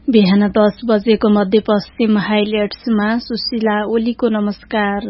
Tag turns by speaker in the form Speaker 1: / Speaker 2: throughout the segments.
Speaker 1: बिहान 10 बजेको मध्यपश्चिम हाइलाइट्समा सुशीला ओलीको नमस्कार।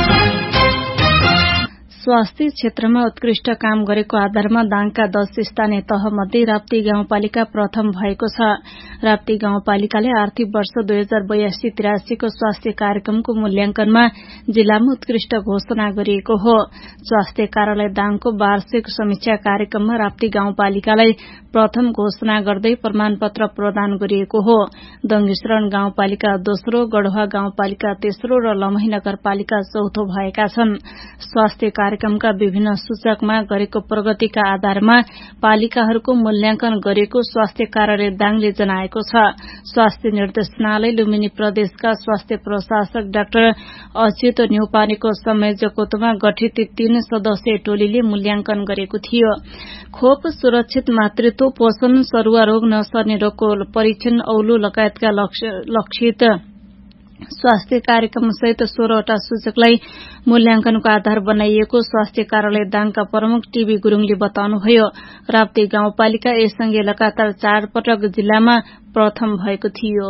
Speaker 1: स्वास्थ्य क्षेत्रमा उत्कृष्ट काम गरेको आधारमा दाङका 10 स्थानीय तहमध्ये राप्ती गाउँपालिका प्रथम भएको छ। राप्ती गाउँपालिकाले आर्थिक वर्ष 2082-83 को स्वास्थ्य कार्यक्रमको मूल्याङ्कनमा जिल्लामा उत्कृष्ट घोषणा गरिएको हो। स्वास्थ्य कार्यालय दाङको वार्षिक समीक्षा कार्यक्रममा राप्ती गाउँपालिकालाई प्रथम घोषणा गर्दै प्रमाणपत्र प्रदान गरिएको हो। दङ्गीशरण गाउँपालिका दोस्रो, गढुवा गाउँपालिका तेस्रो र लमही नगरपालिका चौथो भएका छन्। स्वास्थ्य कार्यक्रमका विभिन्न सूचकमा गरेको प्रगतिका आधारमा पालिकाहरूको मूल्याङ्कन गरेको स्वास्थ्य कार्यालय दाङले जनाएको छ। स्वास्थ्य निर्देशनालय लुम्बिनी प्रदेशका स्वास्थ्य प्रशासक डाक्टर अच्युत न्यौपानेको संयोजकत्वमा गठित 3 सदस्यीय टोलीले मूल्याङ्कन गरेको थियो। खोप, सुरक्षित मातृत्व, पोषण, सरुवा रोग नसर्ने रोगको परीक्षण, औलो लगायतका लक्षित स्वास्थ्य कार्यक्रम सहित 16 वटा सूचकलाई मूल्याङ्कनको आधार बनाइएको स्वास्थ्य कार्यालय दाङका प्रमुख टीबी गुरूङले बताउनुभयो। राप्ती गाउँपालिका यससँगै लगातार 4 पटक जिल्लामा प्रथम भएको थियो।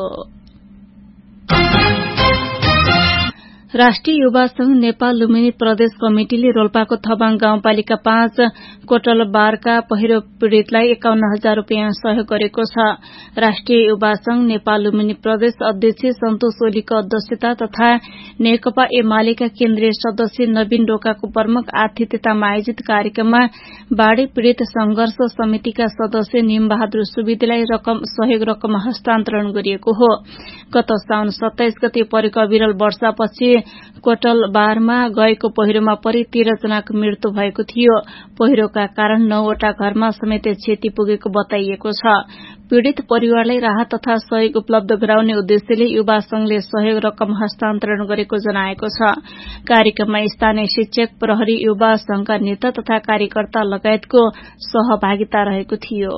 Speaker 1: राष्ट्रिय युवा संघ नेपाल लुम्बिनी प्रदेश कमिटिले रोल्पाको थबाङ गाउँपालिका 5 कोटलबारका पहिरो पीड़ितलाई 51,000 रूपियाँ सहयोग गरेको छ। राष्ट्रिय युवा संघ नेपाल लुम्बिनी प्रदेश अध्यक्ष सन्तोष ओलीको अध्यक्षता तथा नेकपा एमालेका केन्द्रीय सदस्य नवीन डोकाको प्रमुख आतिथ्यतामा आयोजित कार्यक्रममा बाढ़ी पीड़ित संघर्ष समितिका सदस्य निमबहादुर सुवेदीलाई सहयोग रकम हस्तान्तरण गरिएको हो। गत साउन 27 गते परेको अविरल वर्षापछि कोटलबारमा गएको पहिरोमा परि 13 जनाको मृत्यु भएको थियो। पहिरोका कारण 9 वटा घरमा समेत क्षति पुगेको बताइएको छ। पीड़ित परिवारलाई राहत तथा सहयोग उपलब्ध गराउने उद्देश्यले युवा संघले सहयोग रकम हस्तान्तरण गरेको जनाएको छ। कार्यक्रममा स्थानीय शिक्षक, प्रहरी, युवा संघका नेता तथा कार्यकर्ता लगायतको सहभागिता रहेको थियो।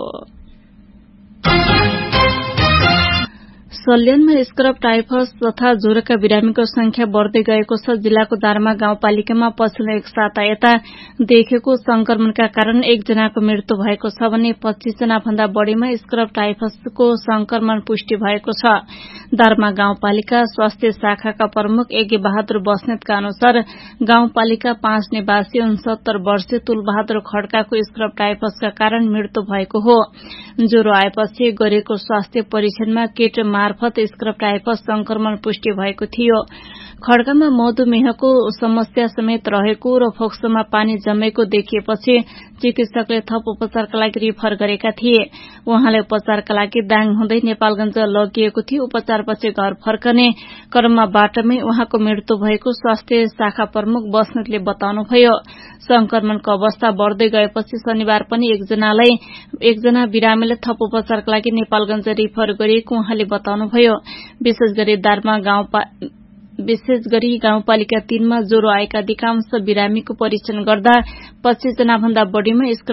Speaker 1: सल्यानमा स्क्रब टाइफस तथा ज्वरोका बिरामीको संख्या बढ़दै गएको छ। जिल्लाको दार्मा गाउँपालिकामा पछिल्लो 1 साता यता देखेको संक्रमणका कारण 1 जनाको मृत्यु भएको छ भने 25 जना भन्दा बढ़ीमा स्क्रब टाइफसको संक्रमण पुष्टि भएको छ। दार्मा गाउँपालिका स्वास्थ्य शाखाका प्रमुख यज्ञ बहादुर बस्नेतका अनुसार गाउँपालिका 5 निवासी 69 वर्षीय तुलबहादुर खड्काको स्क्रब टाइफसका कारण मृत्यु भएको हो। ज्वरो आएपछि गरेको स्वास्थ्य परीक्षणमा किट मार्फत स्क्रब टाइफस संक्रमण पुष्टि भएको थियो। खड्कामा मधुमेहको समस्या समेत रहेको र फोक्सोमा पानी जमेको देखिएपछि चिकित्सकले थप उपचारका लागि रिफर गरेका थिए। उहाँले उपचारका लागि दाङ हुँदै नेपालगञ्ज लगिएको थियो। उपचारपछि घर फर्कने क्रममा बाटोमै उहाँको मृत्यु भएको स्वास्थ्य शाखा प्रमुख बस्नेतले बताउनुभयो। संक्रमणको अवस्था बढ़दै गएपछि शनिबार पनि एक जना बिरामीलाई थप उपचारका लागि नेपालगञ्ज रिफर गरिएको उहाँले बताउनुभयो। विशेष गरी गाउँपालिका 3 मा ज्वरो आएका अधिकांश बिरामीको परीक्षण गर्दा 25 जना भन्दा बढ़ीमा